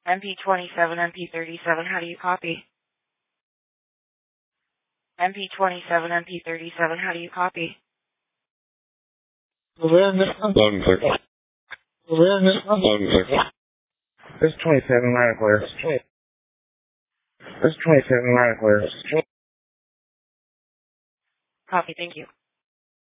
MP27, MP37, how do you copy? MP27, MP37, how do you copy? This 27 line clear. This 27 line clear. Copy, thank you.